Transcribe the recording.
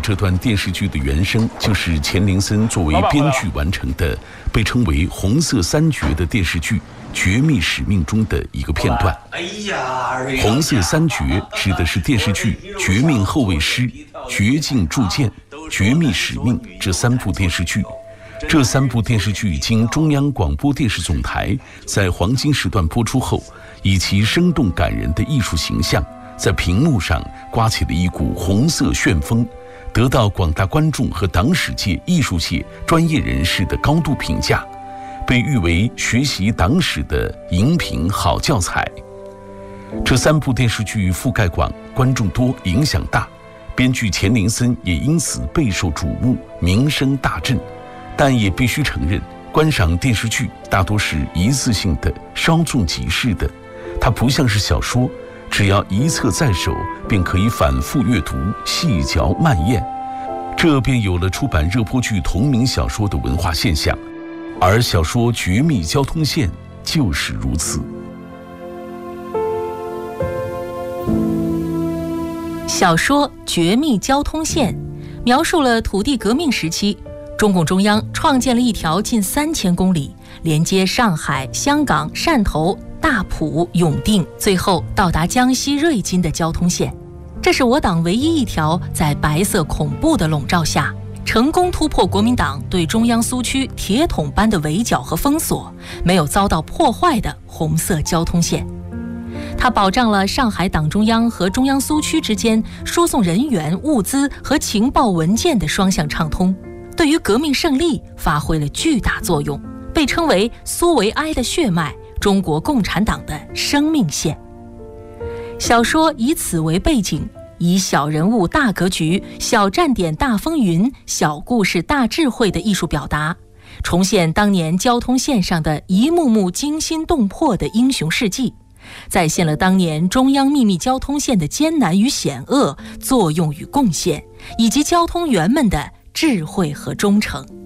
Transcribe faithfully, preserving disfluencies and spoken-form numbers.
这段电视剧的原声就是钱林森作为编剧完成的，被称为红色三绝的电视剧《绝密使命》中的一个片段。红色三绝指的是电视剧《绝命后卫师》《绝境铸剑》《绝密使命》这三部电视剧。这三部电视剧经中央广播电视总台在黄金时段播出后，以其生动感人的艺术形象，在屏幕上刮起了一股红色旋风，得到广大观众和党史界、艺术界专业人士的高度评价，被誉为学习党史的荧屏好教材。这三部电视剧覆盖广，观众多，影响大，编剧钱林森也因此备受瞩目，名声大振。但也必须承认，观赏电视剧大多是一次性的、稍纵即逝的，它不像是小说，只要一册在手，便可以反复阅读、细嚼慢咽，这便有了出版热播剧同名小说的文化现象。而小说《绝密交通线》就是如此。 小说《绝密交通线》描述了土地革命时期，中共中央创建了一条近三千公里，连接上海、香港、汕头、大埔、永定，最后到达江西瑞金的交通线。这是我党唯一一条在白色恐怖的笼罩下，成功突破国民党对中央苏区铁桶般的围剿和封锁，没有遭到破坏的红色交通线。它保障了上海党中央和中央苏区之间输送人员、物资和情报文件的双向畅通，对于革命胜利发挥了巨大作用，被称为苏维埃的血脉，中国共产党的生命线。小说以此为背景，以小人物大格局、小站点大风云、小故事大智慧的艺术表达，重现当年交通线上的一幕幕惊心动魄的英雄事迹，再现了当年中央秘密交通线的艰难与险恶、作用与贡献，以及交通员们的智慧和忠诚。